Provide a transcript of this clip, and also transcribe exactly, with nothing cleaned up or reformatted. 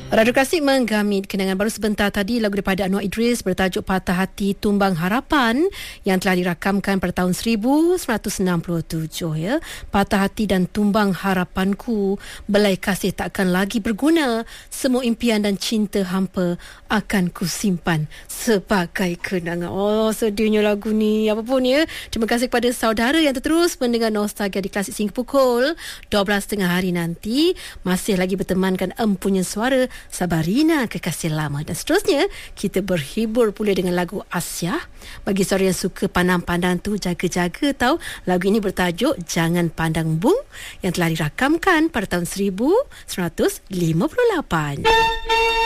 Radio Klasik menggamit kenangan baru sebentar tadi lagu daripada Anwar Idris bertajuk Patah Hati Tumbang Harapan yang telah dirakamkan pada tahun seribu sembilan ratus enam puluh tujuh ya. Patah hati dan tumbang harapanku, belai kasih takkan lagi berguna, semua impian dan cinta hampa akan ku simpan sebagai kenangan. Oh, sedihnya lagu ni. Apapun ya, terima kasih kepada saudara yang terus mendengar Nostalgia di Klasik sehingga pukul dua belas tiga puluh hari nanti. Masih lagi bertemankan empunya suara Sabarina kekasih lama, dan seterusnya kita berhibur pula dengan lagu Asia. Bagi saudara yang suka pandang-pandang tu, jaga-jaga tau. Lagu ini bertajuk Jangan Pandang Bung yang telah dirakamkan pada tahun seribu sembilan ratus lima puluh lapan.